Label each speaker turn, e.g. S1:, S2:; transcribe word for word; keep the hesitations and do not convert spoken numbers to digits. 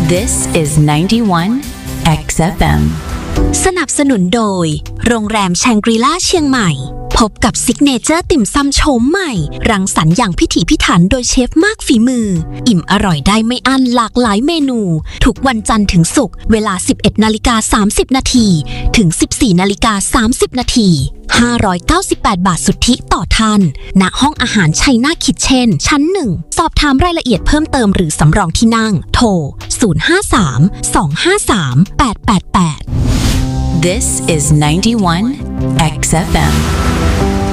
S1: This is ninety-one เอ็กซ์ เอฟ เอ็ม
S2: สนับสนุนโดยโรงแรมแชงกรีล่าเชียงใหม่พบกับซิกเนเจอร์ติ่มซำโฉมใหม่รังสรรค์อย่างพิถีพิถันโดยเชฟมากฝีมืออิ่มอร่อยได้ไม่อั้นหลากหลายเมนูทุกวันจันทร์ถึงศุกร์เวลา สิบเอ็ดนาฬิกาสามสิบนาทีถึง สิบสี่นาฬิกาสามสิบนาทีห้าร้อยเก้าสิบแปดบาทสุทธิต่อท่านณห้องอาหารชัยนาคิทเช่นชั้นหนึ่งสอบถามรายละเอียดเพิ่มเติมหรือสำรองที่นั่งโทรศูนย์ ห้า สาม สอง ห้า สาม แปด แปด แปด
S1: This is ninety-one เอ็กซ์ เอฟ เอ็ม